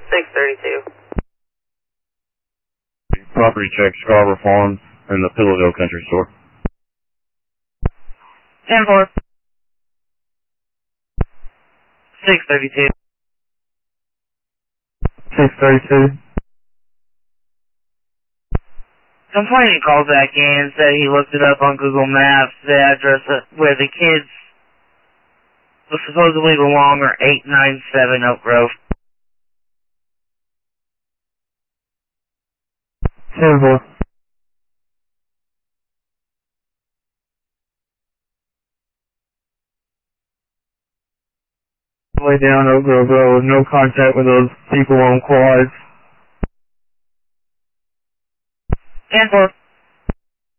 632. Property check Scarborough Farms and the Pillowville Country Store. 10-4. 632. 632. Complainant called back in and said he looked it up on Google Maps. The address where the kids supposedly belong are 897 Oak Grove. 10-4. Way down Oak Grove Road, no contact with those people on quads. 10-4.